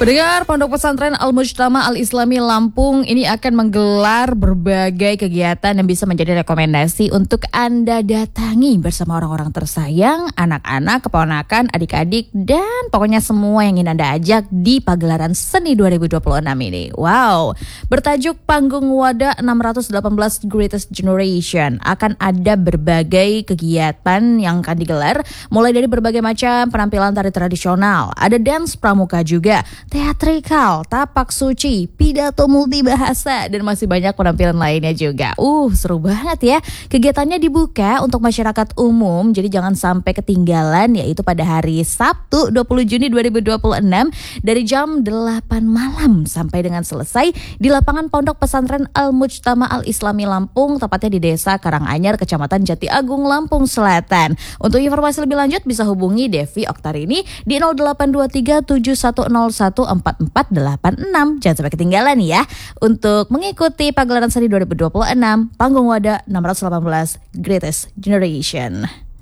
Pendengar, Pondok Pesantren Al-Mujtama Al-Islami Lampung ini akan menggelar berbagai kegiatan yang bisa menjadi rekomendasi untuk Anda datangi bersama orang-orang tersayang, anak-anak, keponakan, adik-adik, dan pokoknya semua yang ingin Anda ajak di pagelaran seni 2026 ini. Wow, bertajuk Panggung Wadah 618 Greatest Generation, akan ada berbagai kegiatan yang akan digelar, mulai dari berbagai macam penampilan tari tradisional, ada dance pramuka juga, teatrikal, tapak suci, pidato multibahasa, dan masih banyak penampilan lainnya juga. Seru banget ya. Kegiatannya dibuka untuk masyarakat umum, jadi jangan sampai ketinggalan, yaitu pada hari Sabtu 20 Juni 2026 dari jam 8 malam sampai dengan selesai di lapangan Pondok Pesantren Al-Mujtama Al-Islami Lampung, tepatnya di Desa Karanganyar, Kecamatan Jati Agung, Lampung Selatan. Untuk informasi lebih lanjut bisa hubungi Devi Oktarini di 0823 7101 4486. Jangan sampai ketinggalan ya untuk mengikuti pagelaran seni 2026 Panggung Wadah 618 Greatest Generation.